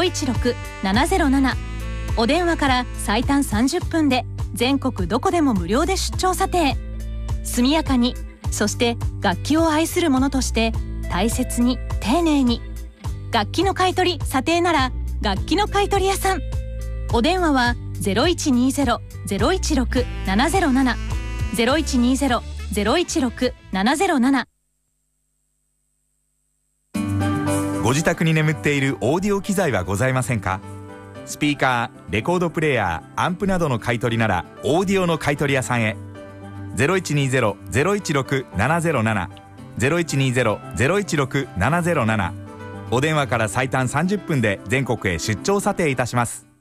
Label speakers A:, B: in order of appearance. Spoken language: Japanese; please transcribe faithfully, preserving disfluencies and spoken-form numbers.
A: ロいちろく ななゼロなな。お電話から最短さんじゅっぷんで全国どこでも無料で出張査定。速やかに、そして楽器を愛する者として大切に丁寧に。楽器の買い取り査定なら楽器の買い取り屋さん。お電話は ゼロいちにゼロ ゼロいちろく ななゼロなな ゼロいちにゼロ ゼロいちろく ななゼロなな。
B: ご自宅に眠っているオーディオ機材はございませんか？スピーカー、レコードプレーヤー、アンプなどの買い取りならオーディオの買い取り屋さんへ。 ゼロいちにゼロ ゼロいちろく ななゼロなな ゼロいちにゼロ ゼロいちろく ななゼロなな。お電話から最短さんじゅっぷんで全国へ出張査定いたします。